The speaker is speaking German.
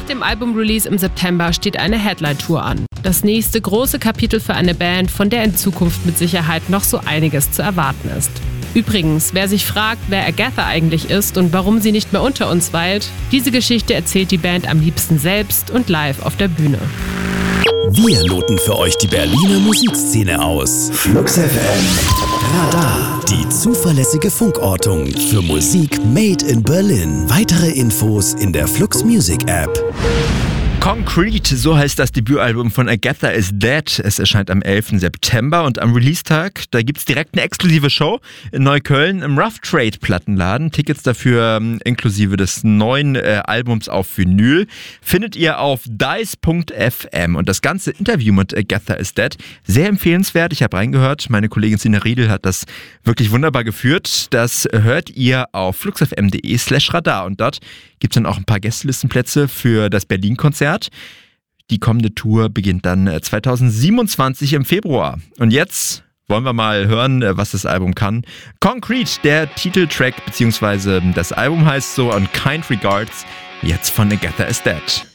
dem Album-Release im September steht eine Headline-Tour an. Das nächste große Kapitel für eine Band, von der in Zukunft mit Sicherheit noch so einiges zu erwarten ist. Übrigens, wer sich fragt, wer Agatha eigentlich ist und warum sie nicht mehr unter uns weilt, diese Geschichte erzählt die Band am liebsten selbst und live auf der Bühne. Wir loten für euch die Berliner Musikszene aus. Flux FM Radar, die zuverlässige Funkortung für Musik made in Berlin. Weitere Infos in der Flux Music App. Concrete, so heißt das Debütalbum von Agatha is Dead. Es erscheint am 11. September und am Release-Tag, da gibt's direkt eine exklusive Show in Neukölln im Rough Trade Plattenladen. Tickets dafür inklusive des neuen Albums auf Vinyl findet ihr auf dice.fm. Und das ganze Interview mit Agatha is Dead, sehr empfehlenswert. Ich habe reingehört, meine Kollegin Sina Riedel hat das wirklich wunderbar geführt. Das hört ihr auf fluxfm.de/radar und dort gibt's dann auch ein paar Gästelistenplätze für das Berlin-Konzert. Die kommende Tour beginnt dann 2027 im Februar. Und jetzt wollen wir mal hören, was das Album kann. Concrete, der Titeltrack, beziehungsweise das Album heißt so, und Kind Regards, jetzt von Agatha is Dead.